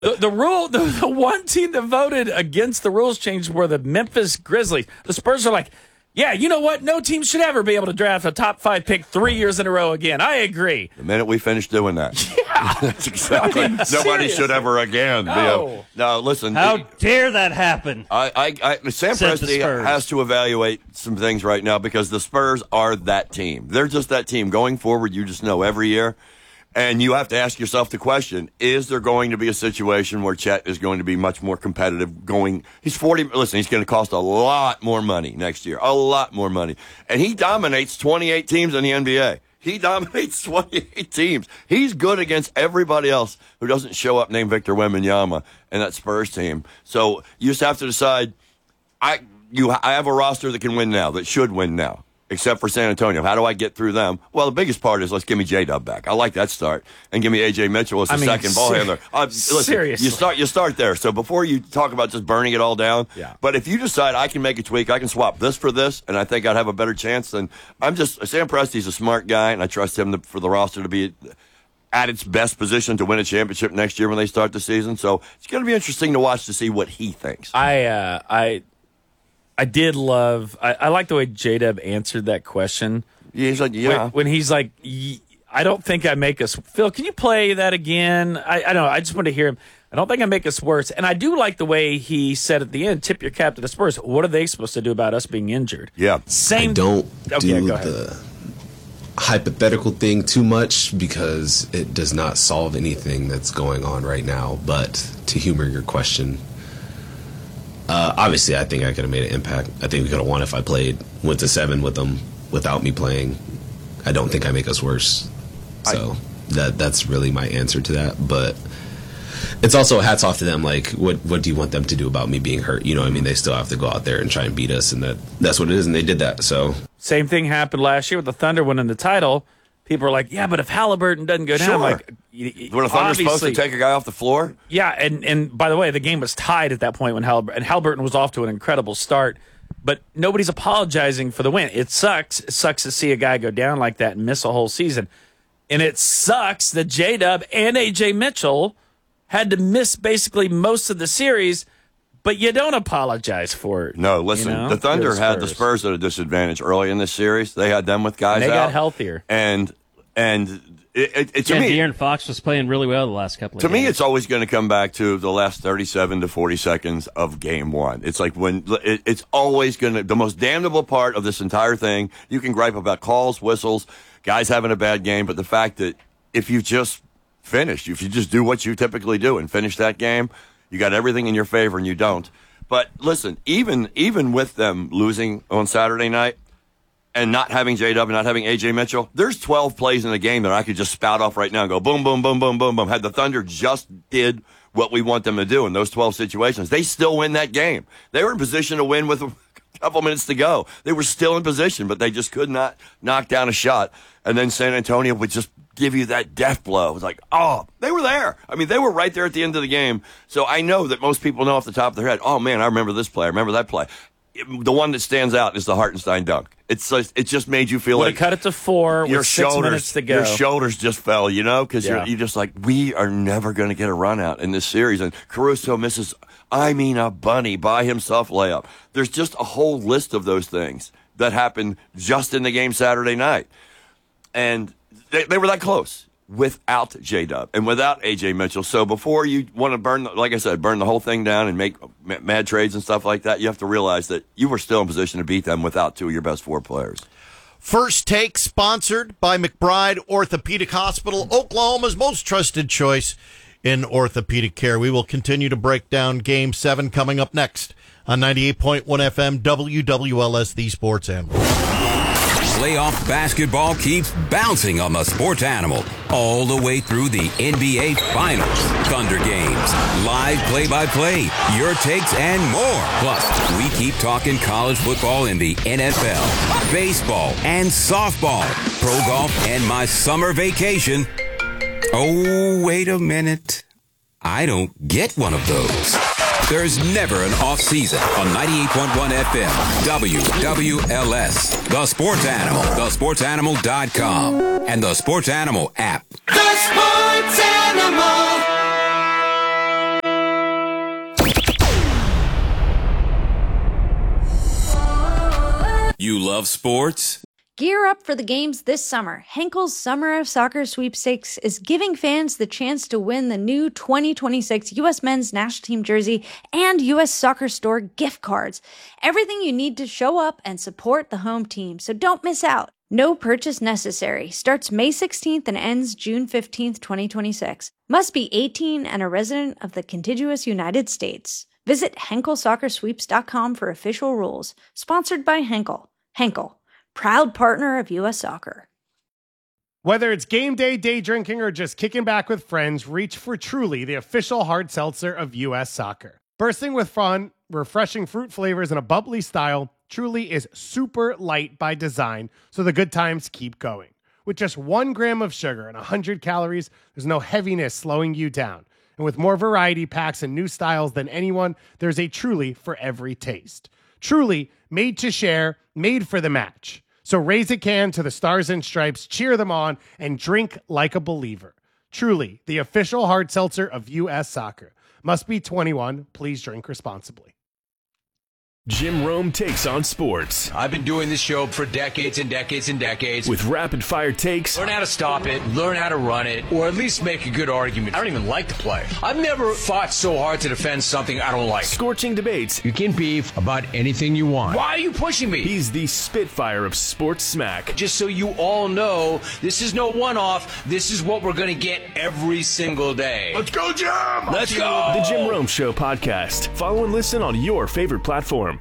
The one team that voted against the rules change were the Memphis Grizzlies. The Spurs are like, yeah, you know what? No team should ever be able to draft a top 5 pick 3 years in a row again. I agree. The minute we finish doing that. Yeah. That's exactly. Nobody Seriously. should ever again. No. No, listen. How dare that happen? Sam Said the Presti Spurs. has to evaluate some things right now because the Spurs are that team. They're just that team. Going forward, you just know every year. And you have to ask yourself the question, is there going to be a situation where Chet is going to be much more competitive going? He's 40. Listen, he's going to cost a lot more money next year. A lot more money. And he dominates 28 teams in the NBA. He dominates 28 teams. He's good against everybody else who doesn't show up named Victor Wembanyama and that Spurs team. So you just have to decide, I have a roster that can win now, that should win now. Except for San Antonio. How do I get through them? Well, the biggest part is let's give me J-Dub back. I like that start. And give me A.J. Mitchell as the second ball handler. Listen, seriously. You start there. So before you talk about just burning it all down, but if you decide I can make a tweak, I can swap this for this, and I think I'd have a better chance, then Sam Presti's a smart guy, and I trust him for the roster to be at its best position to win a championship next year when they start the season. So it's going to be interesting to watch to see what he thinks. I did love. I like the way J-Dub answered that question. Yeah, he's like, yeah. When he's like, I don't think I make us. Phil, can you play that again? I don't know. I just want to hear him. I don't think I make us worse. And I do like the way he said at the end, tip your cap to the Spurs. What are they supposed to do about us being injured? Yeah. I don't do the hypothetical thing too much because it does not solve anything that's going on right now. But to humor your question, obviously, I think I could have made an impact. I think we could have won if I went to 7 with them without me playing. I don't think I make us worse. So that's really my answer to that. But it's also hats off to them. Like, what do you want them to do about me being hurt? You know what I mean? They still have to go out there and try and beat us, and that's what it is, and they did that. So same thing happened last year with the Thunder winning the title. People are like, yeah, but if Halliburton doesn't go down, sure. like, when a Thunder's supposed to take a guy off the floor? Yeah, and by the way, the game was tied at that point when Halliburton was off to an incredible start, but nobody's apologizing for the win. It sucks. It sucks to see a guy go down like that and miss a whole season. And it sucks that J-Dub and A.J. Mitchell had to miss basically most of the series, but you don't apologize for it. No, listen, the Thunder had the Spurs at a disadvantage early in this series. They had them with guys and they out. got healthier. And it to me, De'Aaron Fox was playing really well the last couple of games. To me, it's always going to come back to the last 37 to 40 seconds of game one. It's like it's always going to, the most damnable part of this entire thing, you can gripe about calls, whistles, guys having a bad game, but the fact that if you just finished, if you just do what you typically do and finish that game, you got everything in your favor and you don't. But listen, even with them losing on Saturday night, and not having J-Dub and not having A.J. Mitchell, there's 12 plays in the game that I could just spout off right now and go boom, boom, boom, boom, boom, boom. Had the Thunder just did what we want them to do in those 12 situations, they still win that game. They were in position to win with a couple minutes to go. They were still in position, but they just could not knock down a shot. And then San Antonio would just give you that death blow. It was like, oh, they were there. I mean, they were right there at the end of the game. So I know that most people know off the top of their head, oh, man, I remember this play. I remember that play. The one that stands out is the Hartenstein dunk. It just made you feel like cut it to 4 with 6 minutes to go. Your shoulders just fell, because you're just like, we are never going to get a run out in this series. And Caruso misses, a bunny by himself layup. There's just a whole list of those things that happened just in the game Saturday night. And they were that close without J-Dub and without A.J. Mitchell. So before you want to burn the whole thing down and make mad trades and stuff like that, you have to realize that you were still in position to beat them without 2 of your best 4 players. First Take, sponsored by McBride Orthopedic Hospital, Oklahoma's most trusted choice in orthopedic care. We will continue to break down Game 7 coming up next on 98.1 FM WWLS, the Sports Animal. Playoff basketball keeps bouncing on the Sports Animal all the way through the NBA Finals, Thunder games, live play-by-play, your takes, and more. Plus, we keep talking college football in the NFL, baseball, and softball, pro golf, and my summer vacation. Oh, wait a minute. I don't get one of those. There's never an off season on 98.1 FM, WWLS, The Sports Animal, thesportsanimal.com, and the Sports Animal app. The Sports Animal. You love sports? Gear up for the games this summer. Henkel's Summer of Soccer Sweepstakes is giving fans the chance to win the new 2026 U.S. Men's National Team jersey and U.S. Soccer Store gift cards. Everything you need to show up and support the home team, so don't miss out. No purchase necessary. Starts May 16th and ends June 15th, 2026. Must be 18 and a resident of the contiguous United States. Visit HenkelSoccerSweeps.com for official rules. Sponsored by Henkel. Henkel, proud partner of U.S. Soccer. Whether it's game day, day drinking, or just kicking back with friends, reach for Truly, the official hard seltzer of U.S. Soccer. Bursting with fun, refreshing fruit flavors, and a bubbly style, Truly is super light by design, so the good times keep going. With just 1 gram of sugar and 100 calories, there's no heaviness slowing you down. And with more variety packs and new styles than anyone, there's a Truly for every taste. Truly, made to share, made for the match. So raise a can to the Stars and Stripes, cheer them on, and drink like a believer. Truly, the official hard seltzer of U.S. Soccer. Must be 21. Please drink responsibly. Jim Rome takes on sports. I've been doing this show for decades and decades and decades. With rapid-fire takes. Learn how to stop it, learn how to run it, or at least make a good argument. I don't even like to play. I've never fought so hard to defend something I don't like. Scorching debates. You can beef about anything you want. Why are you pushing me? He's the Spitfire of sports smack. Just so you all know, this is no one-off. This is what we're going to get every single day. Let's go, Jim! Let's go! The Jim Rome Show podcast. Follow and listen on your favorite platform.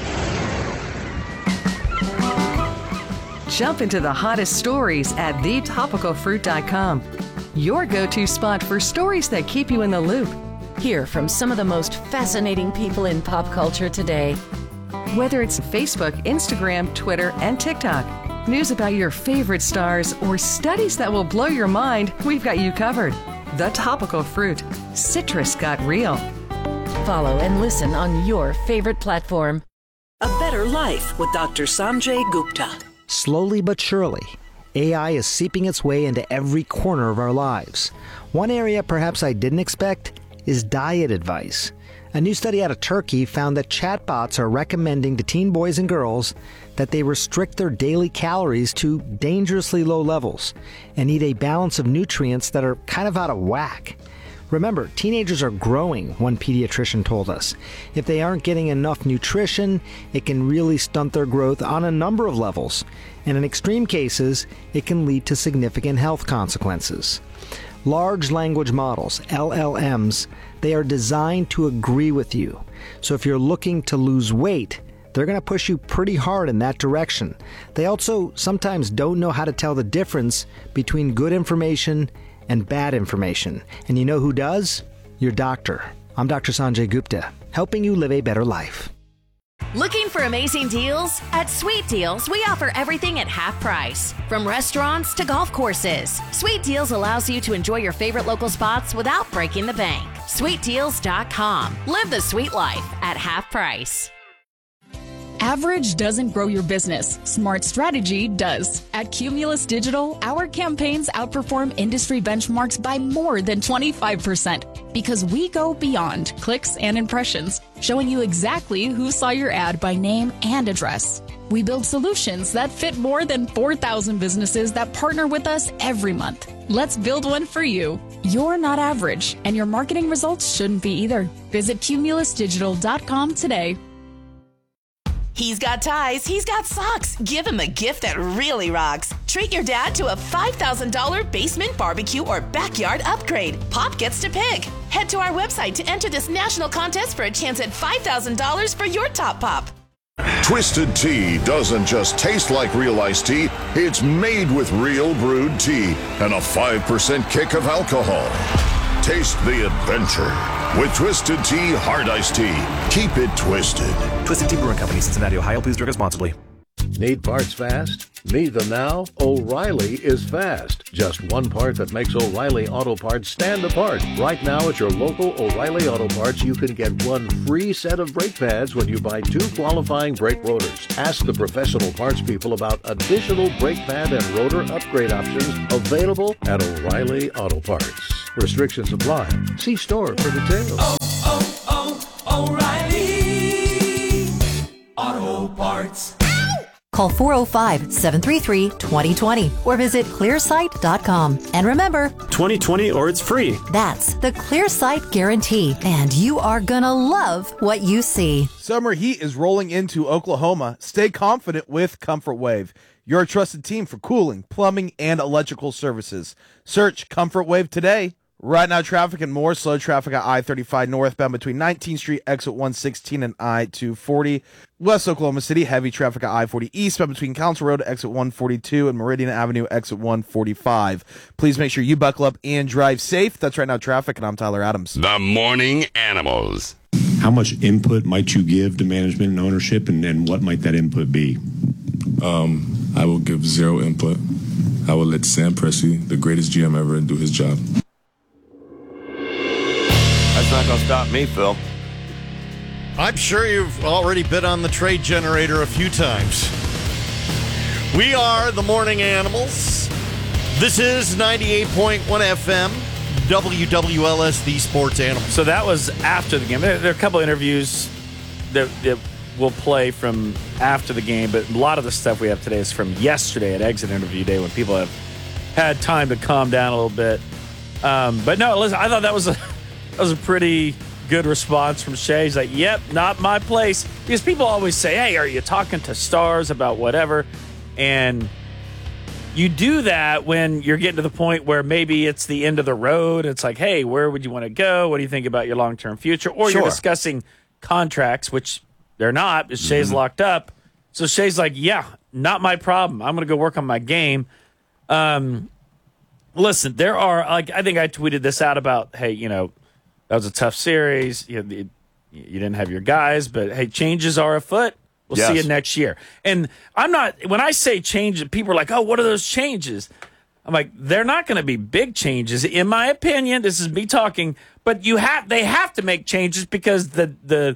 Jump into the hottest stories at thetopicalfruit.com. Your go-to spot for stories that keep you in the loop. Hear from some of the most fascinating people in pop culture today. Whether it's Facebook, Instagram, Twitter, and TikTok, news about your favorite stars, or studies that will blow your mind, we've got you covered. The Topical Fruit. Citrus got real. Follow and listen on your favorite platform. A Better Life with Dr. Sanjay Gupta. Slowly but surely, AI is seeping its way into every corner of our lives. One area perhaps I didn't expect is diet advice. A new study out of Turkey found that chatbots are recommending to teen boys and girls that they restrict their daily calories to dangerously low levels and eat a balance of nutrients that are kind of out of whack. Remember, teenagers are growing, one pediatrician told us. If they aren't getting enough nutrition, it can really stunt their growth on a number of levels. And in extreme cases, it can lead to significant health consequences. Large language models, LLMs, they are designed to agree with you. So if you're looking to lose weight, they're going to push you pretty hard in that direction. They also sometimes don't know how to tell the difference between good information and bad information. And you know who does? Your doctor. I'm Dr. Sanjay Gupta, helping you live a better life. Looking for amazing deals? At Sweet Deals, we offer everything at half price. From restaurants to golf courses, Sweet Deals allows you to enjoy your favorite local spots without breaking the bank. SweetDeals.com. Live the sweet life at half price. Average doesn't grow your business. Smart strategy does. At Cumulus Digital, our campaigns outperform industry benchmarks by more than 25% because we go beyond clicks and impressions, showing you exactly who saw your ad by name and address. We build solutions that fit more than 4,000 businesses that partner with us every month. Let's build one for you. You're not average, and your marketing results shouldn't be either. Visit cumulusdigital.com today. He's got ties, he's got socks. Give him a gift that really rocks. Treat your dad to a $5,000 basement barbecue or backyard upgrade. Pop gets to pick. Head to our website to enter this national contest for a chance at $5,000 for your top pop. Twisted Tea doesn't just taste like real iced tea, it's made with real brewed tea and a 5% kick of alcohol. Taste the adventure with Twisted Tea Hard Iced Tea. Keep it twisted. Twisted Tea Brewing Company, Cincinnati, Ohio. Please drink responsibly. Need parts fast? Need them now? O'Reilly is fast. Just one part that makes O'Reilly Auto Parts stand apart. Right now at your local O'Reilly Auto Parts, you can get one free set of brake pads when you buy 2 qualifying brake rotors. Ask the professional parts people about additional brake pad and rotor upgrade options available at O'Reilly Auto Parts. Restrictions apply. See store for details. O'Reilly Auto Parts. Call 405-733-2020 or visit clearsight.com. And remember, 2020 or it's free. That's the ClearSight Guarantee. And you are going to love what you see. Summer heat is rolling into Oklahoma. Stay confident with Comfort Wave, your trusted team for cooling, plumbing, and electrical services. Search Comfort Wave today. Right now, traffic and more. Slow traffic at I-35 northbound between 19th Street, exit 116, and I-240. West Oklahoma City, heavy traffic at I-40 eastbound between Council Road, exit 142, and Meridian Avenue, exit 145. Please make sure you buckle up and drive safe. That's Right Now Traffic, and I'm Tyler Adams. The Morning Animals. How much input might you give to management and ownership, and what might that input be? I will give zero input. I will let Sam Presti, the greatest GM ever, do his job. That's not going to stop me, Phil. I'm sure you've already been on the trade generator a few times. We are the Morning Animals. This is 98.1 FM, WWLS, the Sports Animals. So that was after the game. There are a couple interviews that we'll play from after the game, but a lot of the stuff we have today is from yesterday at Exit Interview Day when people have had time to calm down a little bit. But no, listen, I thought that was a pretty good response from Shea. He's like, yep, not my place. Because people always say, hey, are you talking to stars about whatever? And you do that when you're getting to the point where maybe it's the end of the road. It's like, hey, where would you want to go? What do you think about your long-term future? Or You're discussing contracts, which they're not, because Shea's locked up. So Shea's like, yeah, not my problem. I'm going to go work on my game. Listen, there are, like, I think I tweeted this out about, hey, that was a tough series. You didn't have your guys, but hey, changes are afoot. We'll see you next year. And when I say changes, people are like, oh, what are those changes? I'm like, they're not going to be big changes, in my opinion. This is me talking, but they have to make changes because the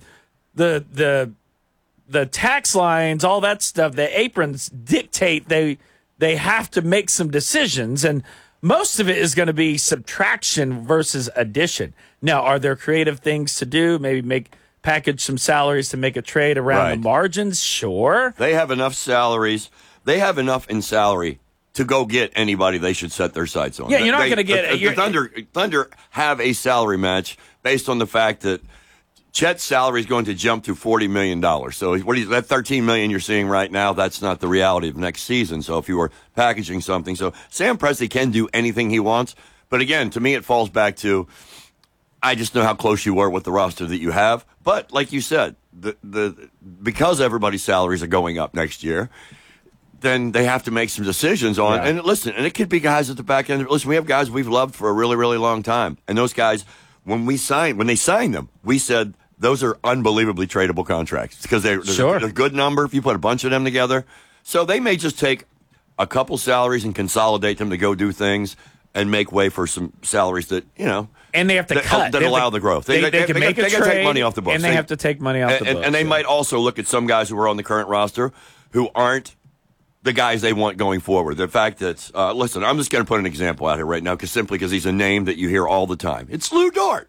tax lines, all that stuff, the aprons dictate they have to make some decisions, and most of it is going to be subtraction versus addition. Now, are there creative things to do? Maybe package some salaries to make a trade around the margins? Sure. They have enough salaries. They have enough in salary to go get anybody they should set their sights on. Yeah, you're not going to get the Thunder have a salary match based on the fact that Chet's salary is going to jump to $40 million. So that $13 million you're seeing right now, that's not the reality of next season. So if you were packaging something. So Sam Presti can do anything he wants. But again, to me, it falls back to, I just know how close you were with the roster that you have. But like you said, because everybody's salaries are going up next year, then they have to make some decisions on. Yeah. And listen, and it could be guys at the back end. Listen, we have guys we've loved for a really, really long time. And those guys, when they signed them, we said, those are unbelievably tradable contracts because they're a good number if you put a bunch of them together. So they may just take a couple salaries and consolidate them to go do things and make way for some salaries that, and they have to cut. That allow the growth. They can make a trade, take money off the books. And they have to take money off the books. And they might also look at some guys who are on the current roster who aren't the guys they want going forward. The fact that, listen, I'm just going to put an example out here right now simply because he's a name that you hear all the time. It's Lou Dort.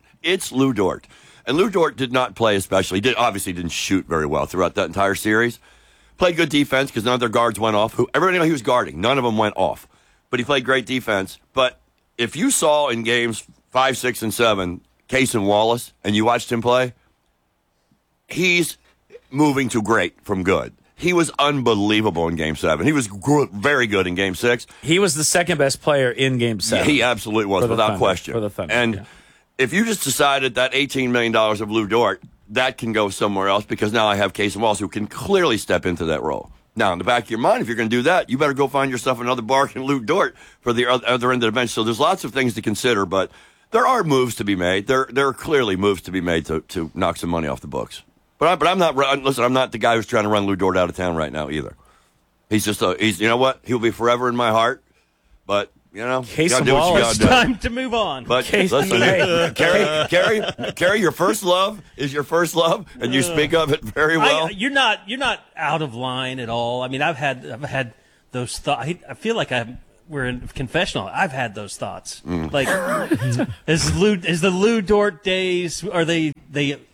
And Lou Dort did not play especially. He obviously didn't shoot very well throughout that entire series. Played good defense because none of their guards went off. Everybody he was guarding, none of them went off. But he played great defense. But if you saw in games 5, 6, and 7, Cason Wallace, and you watched him play, he's moving to great from good. He was unbelievable in Game 7. He was very good in Game 6. He was the second best player in Game 7. He absolutely was, without question. For the Thunder, and if you just decided that $18 million of Lou Dort, that can go somewhere else because now I have Cason Wallace who can clearly step into that role. Now, in the back of your mind, if you're going to do that, you better go find yourself another bargain Lou Dort for the other end of the bench. So there's lots of things to consider, but there are moves to be made. There are clearly moves to be made to knock some money off the books. But I'm not. Listen, I'm not the guy who's trying to run Lou Dort out of town right now either. He's just you know what? He'll be forever in my heart. But Cason Wallace. It's time to move on. But listen, Carrie, your first love is your first love, and you speak of it very well. You're not out of line at all. I mean, I've had those thoughts. I feel like we're in confessional. I've had those thoughts. Like, is the Lou Dort days, are they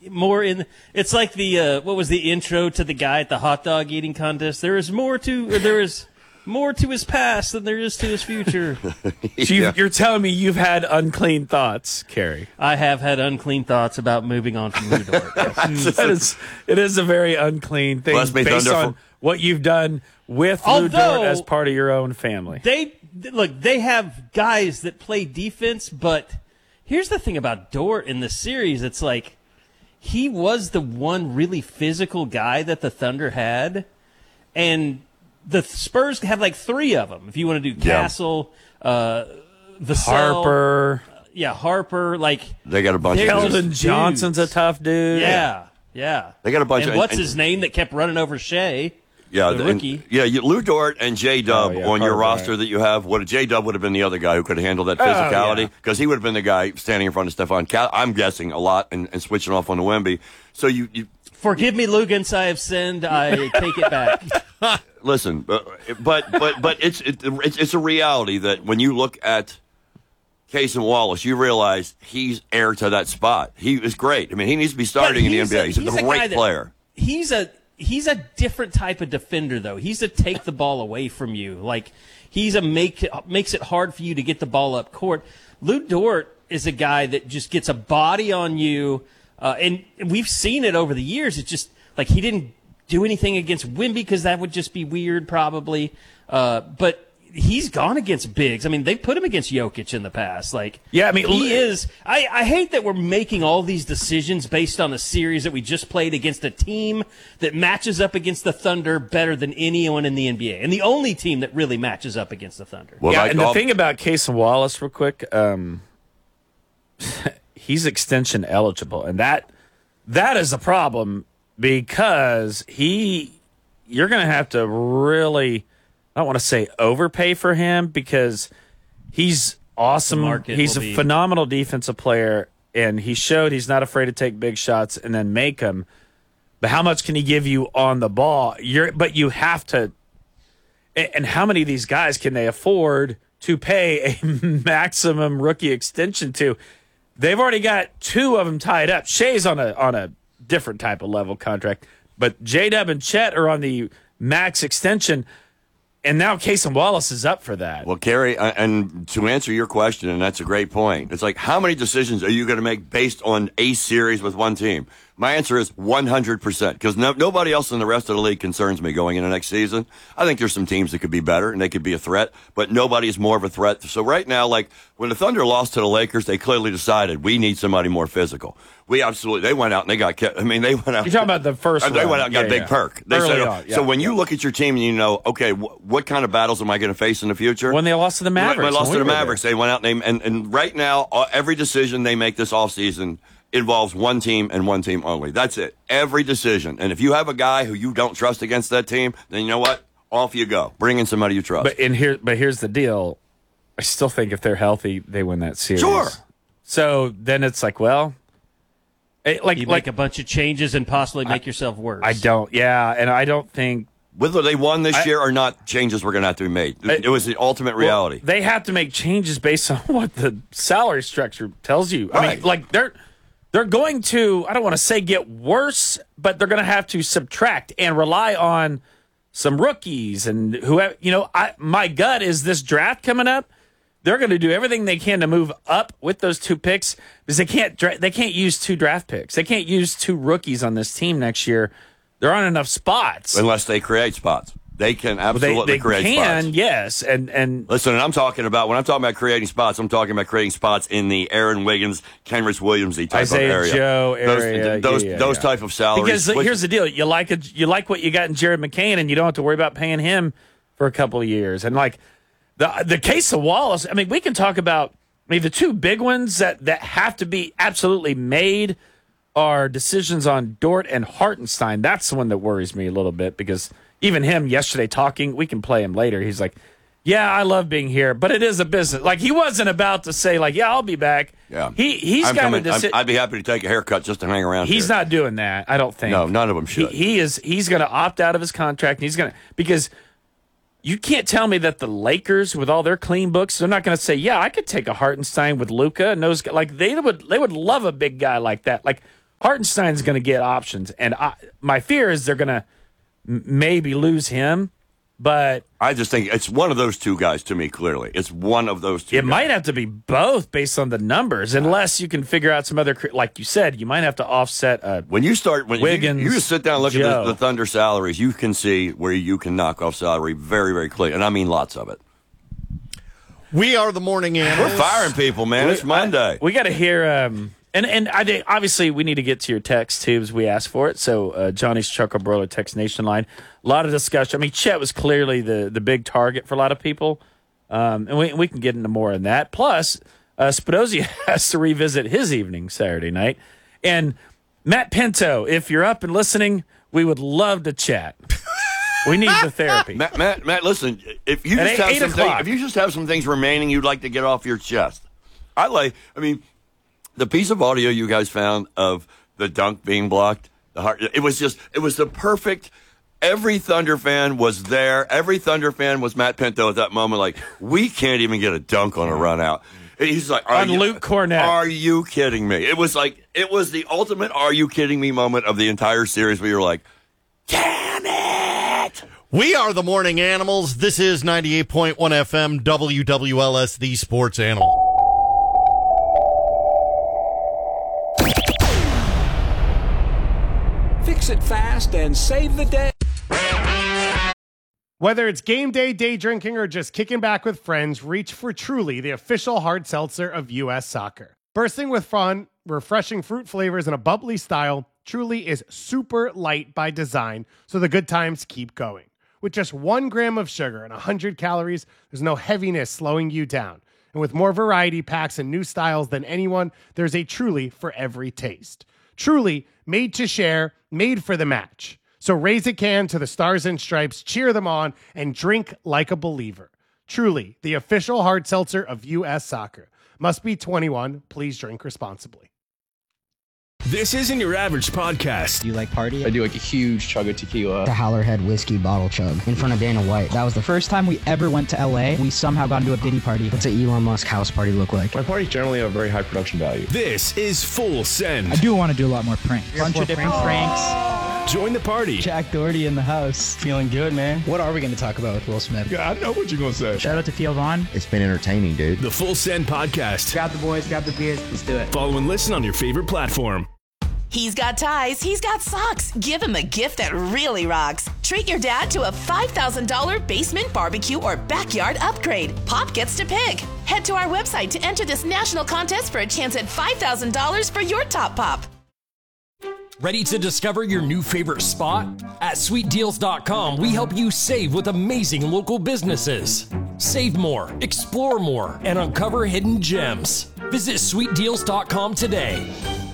more in. It's like the what was the intro to the guy at the hot dog eating contest? There is more to his past than there is to his future. So you're telling me you've had unclean thoughts, Carrie? I have had unclean thoughts about moving on from Lou Dort. Yes. It is a very unclean thing based on what you've done with Lou Dort as part of your own family. They have guys that play defense, but here's the thing about Dort in the series. It's like he was the one really physical guy that the Thunder had, and the Spurs have like 3 of them. If you want to do Castle, Vassell, Harper. Harper. Like they got a bunch. Keldon Johnson's a tough dude. Yeah. They got a bunch. And what's his name that kept running over Shea? Yeah, the rookie. Lou Dort and J-Dub on your roster that you have. J-Dub would have been the other guy who could have handled that physicality because he would have been the guy standing in front of Stefan. I'm guessing a lot and switching off on the Wemby. So you forgive me, Lugans. I have sinned. I take it back. Listen, but it's a reality that when you look at Cason Wallace, you realize he's heir to that spot. He is great. I mean, he needs to be starting in the NBA. He's a great player. He's a different type of defender, though. He's a take the ball away from you. Like, he's a makes it hard for you to get the ball up court. Lou Dort is a guy that just gets a body on you, and we've seen it over the years. It's just like he didn't do anything against Wemby because that would just be weird, probably. But he's gone against bigs. I mean, they put him against Jokic in the past. Like, he is. I hate that we're making all these decisions based on a series that we just played against a team that matches up against the Thunder better than anyone in the NBA, and the only team that really matches up against the Thunder. And the thing about Cason Wallace, real quick, he's extension eligible, and that is a problem because you're going to have to really. I don't want to say overpay for him because he's awesome. He's a phenomenal defensive player, and he showed he's not afraid to take big shots and then make them. But how much can he give you on the ball? But you have to. And how many of these guys can they afford to pay a maximum rookie extension to? They've already got 2 of them tied up. Shea's on a different type of level contract, but J-Dub and Chet are on the max extension. And now Cason Wallace is up for that. Well, Kerry, and to answer your question, and that's a great point, it's like, how many decisions are you going to make based on a series with one team? My answer is 100%, because nobody else in the rest of the league concerns me going into next season. I think there's some teams that could be better, and they could be a threat, but nobody is more of a threat. So right now, like, when the Thunder lost to the Lakers, they clearly decided we need somebody more physical. They went out and they got kept. I mean, they went out. You're talking about the first They went out and got Big Perk. They said, so when you look at your team and you know, okay, what kind of battles am I going to face in the future? When they lost to the Mavericks. When they lost to the Mavericks, they went out and right now, every decision they make this offseason involves one team and one team only. That's it. Every decision. And if you have a guy who you don't trust against that team, then you know what? Off you go. Bring in somebody you trust. But here's the deal. I still think if they're healthy, they win that series. Sure. So then it's like, well, you make a bunch of changes and possibly make yourself worse. And I don't think whether they won this year or not, changes were going to have to be made. It was the ultimate reality. Well, they have to make changes based on what the salary structure tells you. Right. I mean, like they're going to, I don't want to say get worse, but they're going to have to subtract and rely on some rookies and whoever. My gut is this draft coming up. They're going to do everything they can to move up with those 2 picks because they can't use 2 draft picks. They can't use 2 rookies on this team next year. There aren't enough spots unless they create spots. They can absolutely create spots. Yes, and listen. And when I'm talking about creating spots, I'm talking about creating spots in the Aaron Wiggins, Kenrich Williamsy type Isaiah of area. Joe area. Those type of salaries. Because here's the deal: you like what you got in Jared McCain, and you don't have to worry about paying him for a couple of years. And like the case of Wallace, I mean, we can talk about the 2 big ones that have to be absolutely made are decisions on Dort and Hartenstein. That's the one that worries me a little bit because. Even him yesterday talking, we can play him later. He's like, yeah, I love being here, but it is a business. Like, he wasn't about to say, like, yeah, I'll be back. Yeah. He's got to I'd be happy to take a haircut just to hang around He's here. not doing that, I don't think. No, none of them should. He's going to opt out of his contract, and he's going to – because you can't tell me that the Lakers, with all their clean books, they're not going to say, yeah, I could take a Hartenstein with Luka. And those, like, they would love a big guy like that. Like, Hartenstein's going to get options, and my fear is they're going to maybe lose him. But I just think it's one of those two guys to me, clearly. It's one of those two guys. Might have to be both based on the numbers, unless you can figure out some other, like you said, you might have to offset Wiggins, you sit down and look Joe. at the Thunder salaries, you can see where you can knock off salary very, very clearly. And I mean lots of it. We are the morning animals. We're firing people, man. It's Monday. We got to hear... And obviously, we need to get to your text, too, as we asked for it. So, Johnny's Chuckle Broiler text nation line. A lot of discussion. I mean, Chet was clearly the big target for a lot of people. And we can get into more on that. Plus, Spinozzi has to revisit his evening Saturday night. And Matt Pinto, if you're up and listening, we would love to chat. We need the therapy. Matt, listen, if you just have some things remaining you'd like to get off your chest. The piece of audio you guys found of the dunk being blocked, it was the perfect. Every Thunder fan was there. Every Thunder fan was Matt Pinto at that moment. Like, we can't even get a dunk on a run out. He's like, Luke Cornett. Are you kidding me? It was the ultimate "Are you kidding me" moment of the entire series where you're like, damn it. We are the morning animals. This is 98.1 FM WWLS, the sports animal. Fix it fast and save the day. Whether it's game day drinking, or just kicking back with friends, reach for Truly, the official hard seltzer of U.S. Soccer. Bursting with fun, refreshing fruit flavors, and a bubbly style, Truly is super light by design, so the good times keep going. With just 1 gram of sugar and 100 calories, there's no heaviness slowing you down. And with more variety packs and new styles than anyone, there's a Truly for every taste. Truly, made to share, made for the match. So raise a can to the Stars and Stripes, cheer them on, and drink like a believer. Truly, the official hard seltzer of U.S. Soccer. Must be 21. Please drink responsibly. This isn't your average podcast. Do you like party? I do like a huge chug of tequila. The Howlerhead whiskey bottle chug in front of Dana White. That was the first time we ever went to LA. We somehow got into a Diddy party. What's an Elon Musk house party look like? My parties generally have a very high production value. This is Full Send. I do want to do a lot more pranks. Bunch of different pranks. Join the party. Jack Doherty in the house. Feeling good, man. What are we going to talk about with Will Smith? Yeah, I know what you're going to say. Shout out to Theo Vaughn. It's been entertaining, dude. The Full Send podcast. Grab the boys, grab the beers. Let's do it. Follow and listen on your favorite platform. He's got ties, he's got socks. Give him a gift that really rocks. Treat your dad to a $5,000 basement barbecue or backyard upgrade. Pop gets to pick. Head to our website to enter this national contest for a chance at $5,000 for your top pop. Ready to discover your new favorite spot? At SweetDeals.com, we help you save with amazing local businesses. Save more, explore more, and uncover hidden gems. Visit SweetDeals.com today.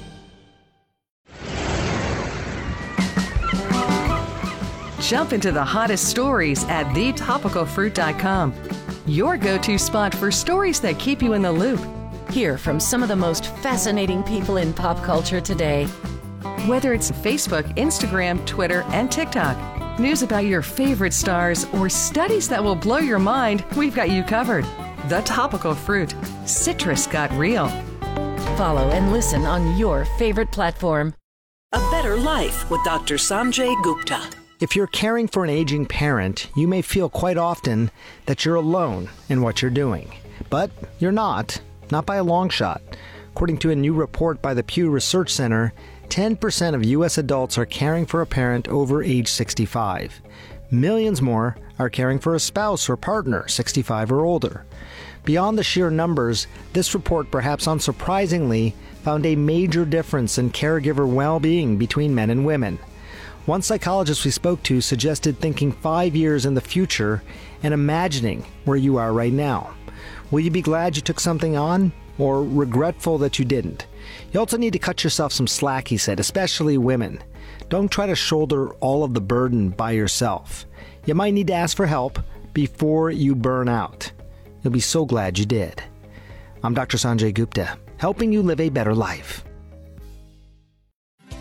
Jump into the hottest stories at thetopicalfruit.com. Your go-to spot for stories that keep you in the loop. Hear from some of the most fascinating people in pop culture today. Whether it's Facebook, Instagram, Twitter, and TikTok, news about your favorite stars, or studies that will blow your mind, we've got you covered. The Topical Fruit. Citrus got real. Follow and listen on your favorite platform. A Better Life with Dr. Sanjay Gupta. If you're caring for an aging parent, you may feel quite often that you're alone in what you're doing. But you're not by a long shot. According to a new report by the Pew Research Center, 10% of U.S. adults are caring for a parent over age 65. Millions more are caring for a spouse or partner 65 or older. Beyond the sheer numbers, this report, perhaps unsurprisingly, found a major difference in caregiver well-being between men and women. One psychologist we spoke to suggested thinking 5 years in the future and imagining where you are right now. Will you be glad you took something on, or regretful that you didn't? You also need to cut yourself some slack, he said, especially women. Don't try to shoulder all of the burden by yourself. You might need to ask for help before you burn out. You'll be so glad you did. I'm Dr. Sanjay Gupta, helping you live a better life.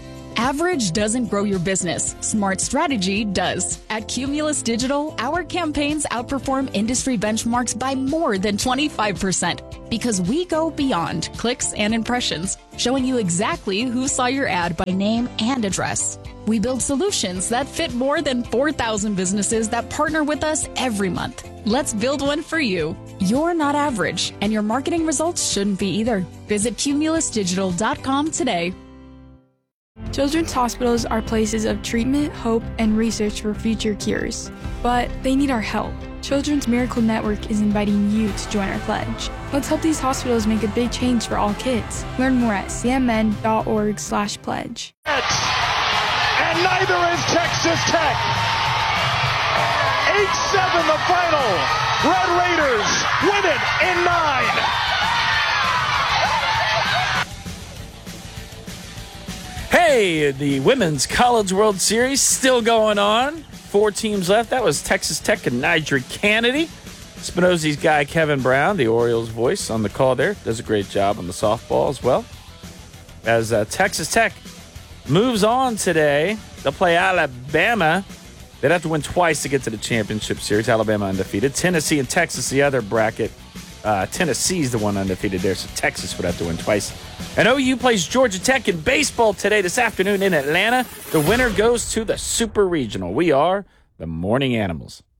Average doesn't grow your business. Smart strategy does. At Cumulus Digital, our campaigns outperform industry benchmarks by more than 25% because we go beyond clicks and impressions, showing you exactly who saw your ad by name and address. We build solutions that fit more than 4,000 businesses that partner with us every month. Let's build one for you. You're not average, and your marketing results shouldn't be either. Visit cumulusdigital.com today. Children's hospitals are places of treatment, hope, and research for future cures. But they need our help. Children's Miracle Network is inviting you to join our pledge. Let's help these hospitals make a big change for all kids. Learn more at cmn.org/pledge. And neither is Texas Tech. 8-7 the final. Red Raiders win it in 9. Hey, the Women's College World Series still going on. 4 teams left. That was Texas Tech and Niger Kennedy. Spinozzi's guy, Kevin Brown, the Orioles voice on the call there, does a great job on the softball as well. As Texas Tech moves on today, they'll play Alabama. They'd have to win twice to get to the championship series. Alabama undefeated. Tennessee and Texas, the other bracket. Tennessee's the one undefeated there, so Texas would have to win twice. And OU plays Georgia Tech in baseball today, this afternoon in Atlanta. The winner goes to the Super Regional. We are the Morning Animals.